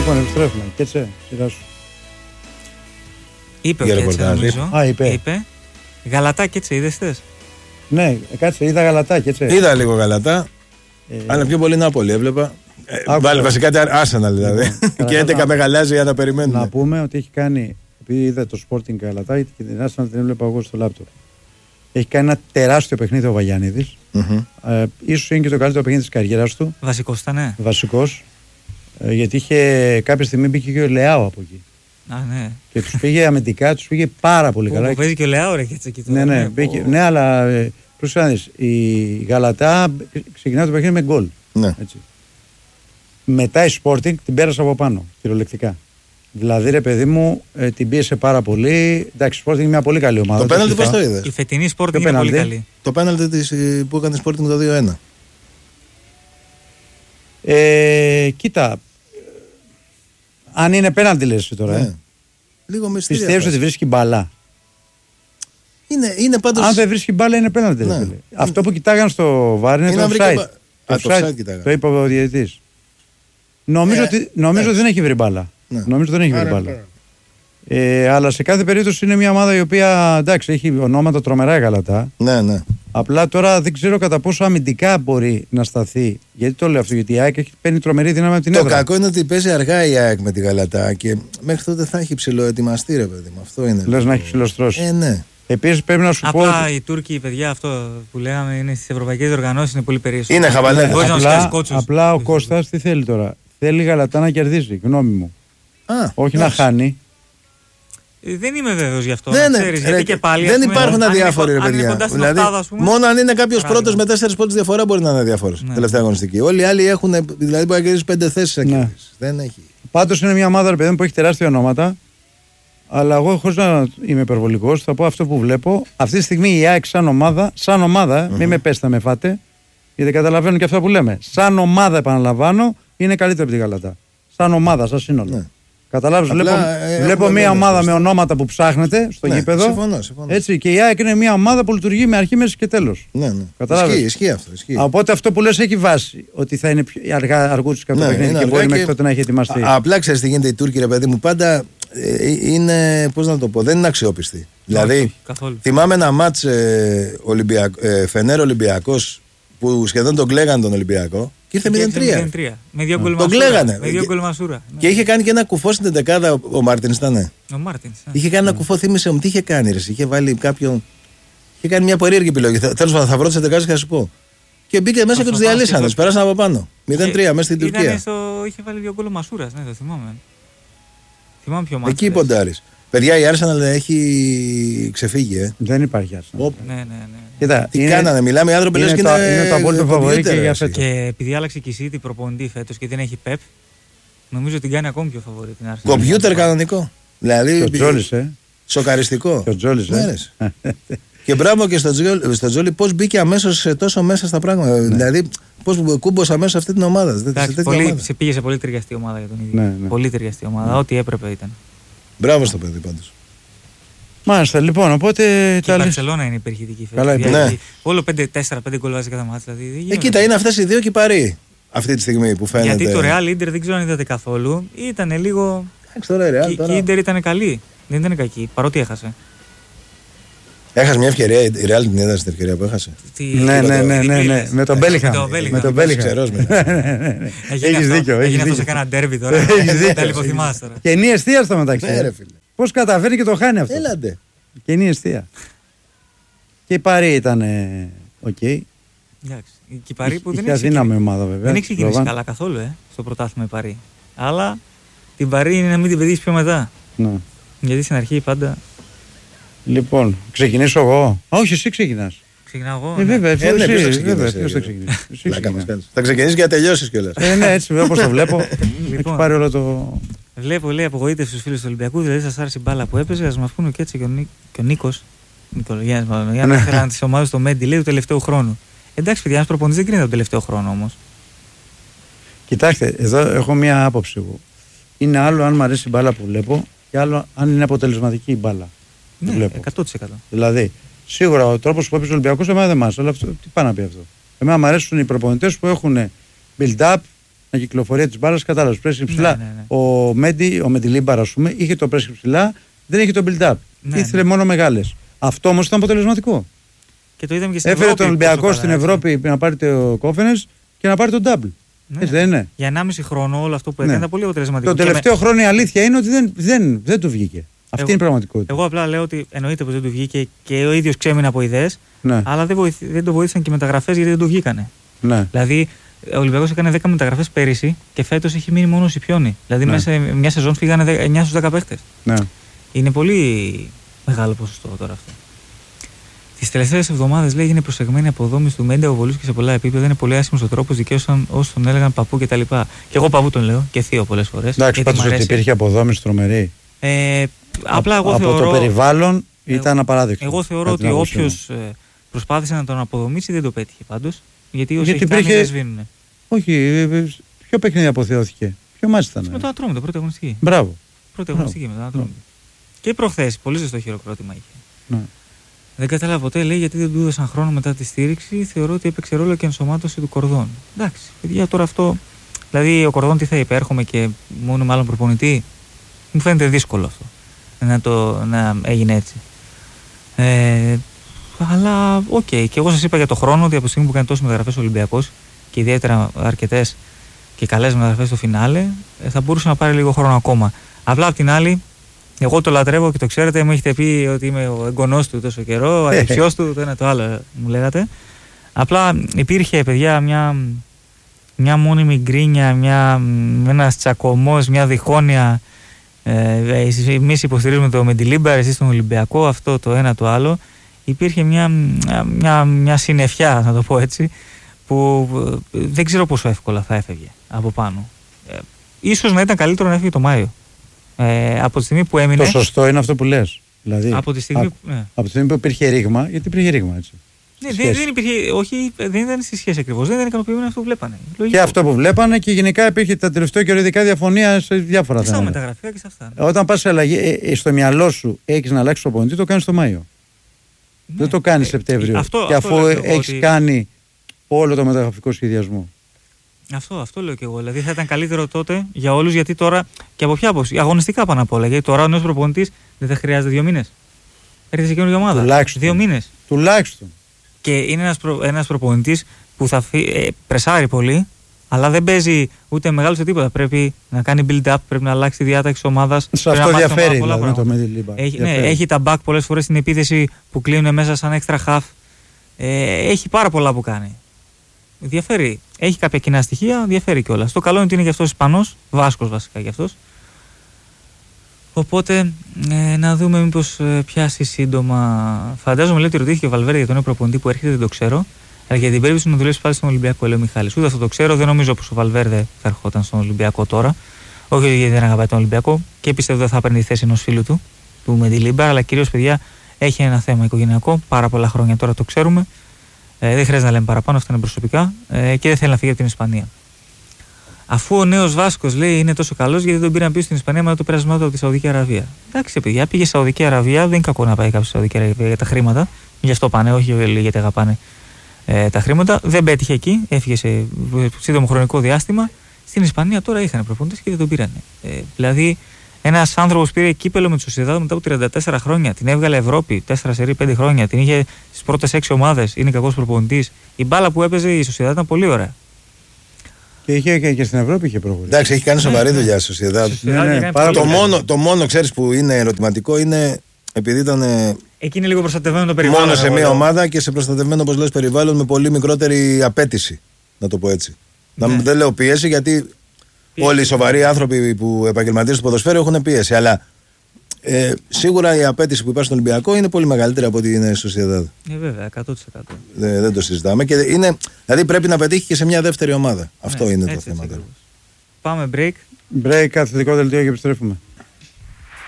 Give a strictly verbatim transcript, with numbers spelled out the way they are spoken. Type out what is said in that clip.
Λοιπόν, επιστρέφουμε. Και έτσι, σειρά σου. Είπε ο Κέτσε, νομίζω. Α, είπε. είπε. Γαλατά Κέτσε, είδες θες? Ναι, κάτσε, είδα Γαλατά Κέτσε. Είδα λίγο Γαλατά, ε... αλλά πιο πολύ Νάπολη έβλεπα. Ε, βάλει βασικά Arsenal δηλαδή. Λοιπόν, και έντεκα με γαλάζια για να περιμένουμε. Να πούμε ότι έχει κάνει, επειδή είδα το Sporting Γαλατά και την Arsenal την έβλεπα εγώ στο λάπτοπ. Έχει κάνει ένα τεράστιο παιχνίδι ο Βαγιάννηδης. Mm-hmm. Ε, ίσως είναι και το καλύτερο παιχνίδι της καριέρας του. Βασικός ήταν, ναι. Βασικός. Ε, γιατί είχε κάποια στιγμή μπήκε και ο Λεάο από εκεί. Α, ναι. Και τους πήγε αμυντικά, τους πήγε πάρα πολύ καλά. Που παίζει και ο Λεάο, ρε, έτσι εκεί τώρα. Ναι, ναι, πήγε, ναι, αλλά ε, προσφέρεις, η Γαλατά ξεκινά το παιχνίδι με γκολ. Ναι. Έτσι. Μετά η Sporting την πέρασε από πάνω, κυριολεκτικά. Δηλαδή, ρε παιδί μου, ε, την πίεσε πάρα πολύ. Εντάξει, η Sporting είναι μια πολύ καλή ομάδα. Το πέναλτι πώς το είδες? Η φετινή Sporting είναι πολύ καλή. Το πέναλτι της, που έκανε η Sporting το δύο ένα. Ε, κοίτα, αν είναι πέναλτι λες τώρα. Ναι. Ε. Λίγο μυστήρια. Πιστεύεις ότι βρίσκει μπαλά? Είναι, είναι πάντως... Αν δεν βρίσκει μπάλα είναι πέναλτι. Ναι. Αυτό που κοιτάγαν στο βάρ είναι, είναι το offside. Μπα... Το, offside, offside το είπε ο διαιτητής. Νομίζω, ε, ότι, νομίζω ότι δεν έχει βρει μπάλα. Ναι. Νομίζω δεν έχει βρει μπάλα. Ε, αλλά σε κάθε περίπτωση είναι μια ομάδα η οποία εντάξει, έχει ονόματα τρομερά Γαλατά. Ναι, ναι. Απλά τώρα δεν ξέρω κατά πόσο αμυντικά μπορεί να σταθεί. Γιατί το λέω αυτό, γιατί η ΑΕΚ έχει παίρνει τρομερή δύναμη από την έδρα. Το κακό είναι ότι παίζει αργά η ΑΕΚ με τη Γαλατά και μέχρι τότε θα έχει ψηλοετοιμαστεί, ρε παιδί μου. Αυτό είναι. Λες να έχει ψηλοστρώσει. Ε, ναι. Επίσης πρέπει να σου απλά πω. Απλά οι Τούρκοι, παιδιά, αυτό που λέγαμε είναι στις ευρωπαϊκές οργανώσεις είναι πολύ περίεργο. Είναι χαβαλέ. Απλά, απλά ο Κώστας τι θέλει τώρα? Θέλει η Γαλατά να κερδίσει, γνώμη μου. Α, όχι να χάνει. Δεν είμαι βέβαιος γι' αυτό. Δεν, ξέρεις, ρε, και πάλι, δεν πούμε, υπάρχουν αδιάφοροι, ρε αν παιδιά. Είναι δηλαδή, οκτάδα, μόνο αν είναι κάποιος πρώτος με τέσσερις πόντους διαφορά μπορεί να είναι αδιάφορος. Ναι. Τελευταία αγωνιστική. Όλοι οι άλλοι έχουν. Δηλαδή μπορεί να κερδίσει πέντε θέσεις. Ναι. Δεν έχει. Πάντως είναι μια ομάδα, ρε παιδί, που έχει τεράστια ονόματα. Αλλά εγώ, χωρίς να είμαι υπερβολικός, θα πω αυτό που βλέπω. Αυτή τη στιγμή η ΑΕΚ σαν ομάδα, σαν ομάδα, mm-hmm. μην με πέστε, με φάτε, γιατί καταλαβαίνω και αυτά που λέμε. Σαν ομάδα, επαναλαμβάνω, είναι καλύτερη από τη Γαλατά. Σαν ομάδα, σαν σύνολο. Ναι. Καταλάβεις, βλέπω, ε, βλέπω μια ναι, ομάδα με ονόματα που ψάχνετε στο ναι, γήπεδο. Συμφωνώ, συμφωνώ. Έτσι, και η ΑΕΚ είναι μια ομάδα που λειτουργεί με αρχή, μέση και τέλος. Ναι, ναι. Ισχύει, ισχύει αυτό. Ισχύει. Οπότε αυτό που λες έχει βάση. Ότι θα είναι πιο αργά, αργούτσικα το ναι, παιχνίδι και μπορεί και... μέχρι τότε να έχει ετοιμαστεί. Α, απλά ξέρεις τι γίνεται οι Τούρκοι, ρε παιδί μου, πάντα ε, είναι, πώς να το πω, δεν είναι αξιόπιστοι. Δηλαδή, θυμάμαι ένα μάτς ε, ε, Φενέρ Ολυμπιακός που σχεδόν τον κλαίγαν τον Ολυμπιακό. Και ήρθε μηδέν τρία. Με δύο γκολ Μασούρα. Με δύο γκολ Μασούρα. Και είχε κάνει και ένα κουφό στην δεκάδα ο Μάρτινς, ήταν. Ο Μάρτινς. Είχε κάνει ένα κουφό, θύμισε μου τι είχε κάνει. Ρε. Είχε βάλει κάποιον. Είχε κάνει μια περίεργη επιλογή. Τέλος πάντων, θα βρω τις δεκάδες και θα σου πω. Και μπήκε μέσα και τους διαλύσανε. Τους πέρασαν από πάνω. μηδέν τρία μέσα στην Τουρκία. Είχε βάλει δύο γκολ Μασούρα. Ναι, το θυμάμαι. Θυμάμαι πιο μάλλον. Εκεί ποντάρεις. Παιδιά, η Arsenal έχει ξεφύγει, ε. Δεν υπάρχει Arsenal. Ναι, ναι, ναι. Κοίτα, τι είναι, κάνανε, μιλάμε οι άνθρωποι λες και είναι, είναι το απόλυτο φαβορί και για φέτος. Και επειδή άλλαξε και η City προπονητή φέτος και δεν έχει Pep, νομίζω ότι την κάνει ακόμη πιο φαβορί την Arsenal. Κομπιούτερ κανονικό. Δηλαδή, το Τζόλις, ε. Σοκαριστικό. Το Τζόλις, ε. Και μπράβο και στο Τζόλι πώς μπήκε αμέσως τόσο μέσα στα πράγματα. Ναι. Δηλαδή, πώς κούμπωσε αμέσως αυτή την ομάδα. Εντάξει, πολύ, ομάδα. Σε πήγε σε πολύ ταιριαστή ομάδα για τον ίδιο. Ναι, ναι. Πολύ ταιριαστή ομάδα. Ναι. Ό,τι έπρεπε ήταν. Μπράβο στο παιδί πάντως. Μάλιστα, λοιπόν, οπότε. Και η Μπαρσελόνα είναι υπερχητική φέτος. Ναι. Όλο πέντε τέσσερα πέντε γκολ βάζει κατά μάτσα. Δηλαδή, ε, κοίτα, είναι αυτές οι δύο και η Παρί αυτή τη στιγμή που φαίνεται. Γιατί το Real Inter δεν ξέρω αν είδατε καθόλου. Ήταν λίγο. Εντάξει, τώρα η Real. Και η Inter ήταν καλή. Δεν ήταν κακή, παρότι έχασε. Έχασε μια ευκαιρία, η Real την έδωσε την ευκαιρία που έχασε. Ναι, ναι, ναι, ναι, ναι. Με τον Μπέλιχαμ. Με τον Μπέλιχαμ. Έχεις δίκιο. Έγινε αυτό σε κάνα ντέρμπι τώρα. Τα λιποθυμάς τώρα. Και είναι αιστεία στο μεταξύ. Πώς καταφέρει και το χάνει αυτό. Έλαντε. Και είναι αιστεία. Και η Παρί ήταν οκ. Εντάξει. Και η Παρί που δεν έχει αδύναμη ομάδα βέβαια. Δεν έχει ξεκινήσει καλά καθόλου ε, στο πρωτάθλημα η Παρί. Αλλά την Παρί είναι να μην την πετύχει πιο μετά. Γιατί στην αρχή πάντα. Λοιπόν, ξεκινήσω εγώ. Όχι, εσύ ξεκινάς. Ξεκινάω εγώ. Ε, βέβαια, ε, ναι, εσύ, εσύ, βέβαια, εσύ, θα ξεκινήσεις. Θα ξεκινήσεις και θα τελειώσεις κιόλας. Ε, ναι, έτσι όπως το βλέπω. Έχει πάρει όλο το. Βλέπω, λέει, απογοήτευση στους φίλους του Ολυμπιακού. Δηλαδή, σας άρεσε η μπάλα που έπαιζε. Ας μας πούνε και έτσι και ο, Νί... και ο Νίκος. Νικολογιάννης, μάλλον. Για να έφεραν τις ομάδες στο Μέντι, λέει, του τελευταίου χρόνου. Εντάξει, παιδιά, ένας προπονητής δεν κρίνεται τον τελευταίο χρόνο όμως. Κοιτάξτε, εδώ έχω μία άποψη εγώ. Είναι άλλο αν μου αρέσει η μπάλα που βλέπω και άλλο αν είναι αποτελεσματική η μπάλα. Ναι, βλέπω. εκατό τοις εκατό. Δηλαδή, σίγουρα ο τρόπος που έπαιζε ο Ολυμπιακός εμένα δεν μ' άρεσε. Αλλά αυτό, τι πάει να πει αυτό. Εμένα μου αρέσουν οι προπονητές που έχουν build-up, να κυκλοφορεί τη μπάλα. Κατάλαβε. Πρέσινγκ ψηλά. Ναι, ναι, ναι. Ο Μέντι, ο Μεντιλίμπαρ, α πούμε, είχε το πρέσινγκ ψηλά, δεν είχε το build-up. Ναι, Ήθελε ναι. μόνο μεγάλες. Αυτό όμως ήταν αποτελεσματικό. Και το είδαμε και στην Έφερε Ευρώπη, τον Ολυμπιακό στην έτσι. Ευρώπη να πάρει το Κόφενες και να πάρει τον double. Ναι. Έτσι δεν είναι. Για ενάμιση χρόνο όλο αυτό που έκανε Ναι. ήταν πολύ αποτελεσματικό. Το τελευταίο με... χρόνο η αλήθεια είναι ότι δεν, δεν, δεν του βγήκε. Αυτή εγώ, είναι η πραγματικότητα. Εγώ απλά λέω ότι εννοείται πως δεν του βγήκε και ο ίδιος ξέμεινε από ιδέες, ναι. αλλά δεν, βοηθ, δεν το βοήθησαν και οι μεταγραφές γιατί δεν του βγήκανε. Ναι. Δηλαδή, ο Ολυμπιακός έκανε δέκα μεταγραφές πέρυσι και φέτος έχει μείνει μόνο Σιπιόνι. Δηλαδή, ναι. μέσα σε μια σεζόν φύγανε εννιά στους δέκα παίχτες. Ναι. Είναι πολύ μεγάλο ποσοστό τώρα αυτό. Τις τελευταίες εβδομάδες λέει είναι προσεγμένη αποδόμηση του Μέντε Οβολούς και σε πολλά επίπεδα. Είναι πολύ άσχημος ο τρόπος, δικαίωσαν όσοι τον έλεγαν παππού κτλ. Και, και εγώ παππού τον λέω και θείο πολλές φορές. Εντάξει, πάντως ότι υπήρχε αποδόμηση τρομερή. Ε, απλά εγώ από θεωρώ, το περιβάλλον ήταν εγώ, απαράδεκτο. Εγώ θεωρώ ότι όποιος προσπάθησε να τον αποδομήσει δεν το πέτυχε πάντως. Γιατί όσοι γιατί υπήρχε... δεν σβήνουνε. Όχι, ποιο παιχνίδι αποθεώθηκε. Ποιο μάτς ήταν. Με το Ατρόμητο, πρώτη αγωνιστική. Μπράβο. Πρώτη αγωνιστική με το Ατρόμητο. Και προχθές, πολύ ζεστό χειροκρότημα είχε. Ναι. Δεν κατάλαβα ποτέ, λέει, γιατί δεν του έδωσαν χρόνο μετά τη στήριξη. Θεωρώ ότι έπαιξε ρόλο και ενσωμάτωση του Κορδόν. Εντάξει, παιδιά, τώρα αυτό. Δηλαδή, ο Κορδόν τι θα είπε, έρχομαι και μόνο μάλλον προπονητή. Μου φαίνεται δύσκολο αυτό. Να, το, να έγινε έτσι. Ε, αλλά, οκ. Okay. Και εγώ σας είπα για το χρόνο ότι από τη στιγμή που κάνει τόσες μεταγραφές ο Ολυμπιακός και ιδιαίτερα αρκετές και καλές μεταγραφές στο φινάλε, θα μπορούσε να πάρει λίγο χρόνο ακόμα. Απλά απ' την άλλη. Εγώ το λατρεύω και το ξέρετε, μου έχετε πει ότι είμαι ο εγγονός του τόσο καιρό, ο αδελφιός του, το ένα το άλλο μου λέγατε. Απλά υπήρχε, παιδιά, μια, μια μόνιμη γκρίνια, μια, ένας τσακωμός, μια διχόνοια. Ε, εμείς υποστηρίζουμε το Μεντιλίμπαρ, εσείς τον Ολυμπιακό, αυτό το ένα το άλλο. Υπήρχε μια, μια, μια συννεφιά, να το πω έτσι, που δεν ξέρω πόσο εύκολα θα έφευγε από πάνω. Ε, ίσως να ήταν καλύτερο να έφυγε το Μάιο. Ε, από τη στιγμή που έμεινε. Το σωστό είναι αυτό που λες. Δηλαδή, από τη στιγμή, α, ναι. από τη στιγμή που υπήρχε ρήγμα, γιατί υπήρχε ρήγμα, έτσι. Ναι, δεν, δεν υπήρχε, όχι, δεν ήταν στη σχέση ακριβώς. Δεν ήταν ικανοποιημένοι αυτό που βλέπανε. Λογικό. Και αυτό που βλέπανε και γενικά υπήρχε τα τελευταία καιρό ειδικά διαφωνία σε διάφορα θέματα. Και στα μεταγραφικά και σε αυτά. Ναι. Όταν πας σε αλλαγή, ε, ε, στο μυαλό σου έχεις να αλλάξεις το πονητή, το κάνεις το Μάιο. Ναι. Δεν το κάνεις ε, Σεπτέμβριο. Αυτό, και αυτό αφού έχεις ότι... κάνει όλο το μεταγραφικό σχεδιασμό. Αυτό, αυτό λέω και εγώ. Δηλαδή θα ήταν καλύτερο τότε για όλους, γιατί τώρα και από ποια άποψη. Αγωνιστικά πάνω απ' όλα. Γιατί τώρα ο νέος προπονητής δεν θα χρειάζεται δύο μήνες. Έρχεται σε καινούργια ομάδα. Τουλάχιστον. Δύο μήνες. Τουλάχιστον. Και είναι ένας, προ, ένας προπονητής που θα φύ, ε, πρεσάρει πολύ, αλλά δεν παίζει ούτε μεγάλο σε τίποτα. Πρέπει να κάνει build-up, πρέπει να αλλάξει τη διάταξη της ομάδας. Σε αυτό διαφέρει. Δηλαδή, το Μεντιλίμπαρ. Έχει, ναι, έχει τα back πολλές φορές στην επίθεση που κλείνουν μέσα σαν extra half. Ε, έχει πάρα πολλά που κάνει. Διαφέρει. Έχει κάποια κοινά στοιχεία, διαφέρει κιόλας. Το καλό είναι ότι είναι και αυτός Ισπανός, Βάσκος βασικά κι αυτός. Οπότε ε, να δούμε μήπως ε, πιάσει σύντομα. Φαντάζομαι λέει ότι ρωτήθηκε ο Βαλβέρδε για τον νέο προπονητή που έρχεται, δεν το ξέρω. Αλλά για την περίπτωση να δουλέψει πάλι στον Ολυμπιακό, λέει ο Μιχάλης. Ούτε αυτό το ξέρω, δεν νομίζω πως ο Βαλβέρδε θα ερχόταν στον Ολυμπιακό τώρα. Όχι γιατί δεν αγαπάει τον Ολυμπιακό και πιστεύω δεν θα παίρνει τη θέση ενός φίλου του, του Μεντιλίμπαρ, αλλά κυρίως παιδιά έχει ένα θέμα οικογενειακό, πάρα πολλά χρόνια τώρα το ξέρουμε. Ε, δεν χρειάζεται να λέμε παραπάνω, αυτά είναι προσωπικά ε, και δεν θέλει να φύγει από την Ισπανία. Αφού ο νέος Βάσκος λέει είναι τόσο καλός, γιατί τον πήραν πίσω στην Ισπανία μετά το πέρασμά του από τη Σαουδική Αραβία. Εντάξει, παιδιά, πήγε στη Σαουδική Αραβία, δεν είναι κακό να πάει κάποιο στη Σαουδική Αραβία για τα χρήματα. Γι' αυτό πάνε, όχι γιατί αγαπάνε ε, τα χρήματα. Δεν πέτυχε εκεί, έφυγε σε σύντομο χρονικό διάστημα. Στην Ισπανία τώρα είχαν προπονητές και δεν τον πήραν. Ε, δηλαδή, ένας άνθρωπος πήρε κύπελο με τη Σοσιεδάδ μετά από τριάντα τέσσερα χρόνια. Την έβγαλε Ευρώπη τέσσερα σερί πέντε χρόνια. Την είχε στις πρώτες έξι ομάδες. Είναι κακός προπονητής. Η μπάλα που έπαιζε η Σοσιεδάδ ήταν πολύ ωραία. Και, είχε, και, και στην Ευρώπη είχε προχωρήσει. Εντάξει, έχει κάνει σοβαρή δουλειά η Σοσιεδάδ. Ναι, ναι, το, μόνο, το μόνο, ξέρεις, που είναι ερωτηματικό είναι επειδή ήταν. Εκεί είναι λίγο προστατευμένο το περιβάλλον. Μόνο σε μία ομάδα και σε προστατευμένο, όπως λες, περιβάλλον με πολύ μικρότερη απέτηση. Να το πω έτσι. Ναι. Να, δεν λέω πίεση, γιατί πίεση. Όλοι οι σοβαροί άνθρωποι που επαγγελματίες του ποδοσφαίρου έχουν πίεση. Αλλά ε, σίγουρα η απέτηση που υπάρχει στον Ολυμπιακό είναι πολύ μεγαλύτερη από ό,τι είναι στο Σοσιεδάδ. Ε, βέβαια, εκατό τοις εκατό. Δεν, δεν το συζητάμε. Και είναι, δηλαδή πρέπει να πετύχει και σε μια δεύτερη ομάδα. Αυτό ναι, είναι έτσι, το θέμα. Πάμε break. Break, αθλητικό δελτίο και επιστρέφουμε.